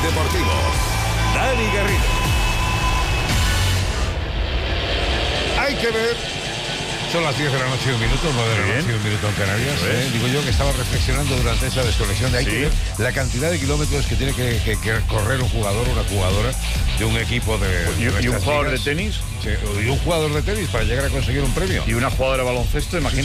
deportivo. Dani Garrido. Hay que ver. Son las 10 de la noche y 1 minuto, 9 de la noche y 1 minuto en Canarias. Digo yo que estaba reflexionando durante esa desconexión de hay que ver la cantidad de kilómetros que tiene que correr un jugador o una jugadora de un equipo de ¿Y un jugador de tenis? Sí, y un jugador de tenis para llegar a conseguir un premio. Y una jugadora de baloncesto, imagínate.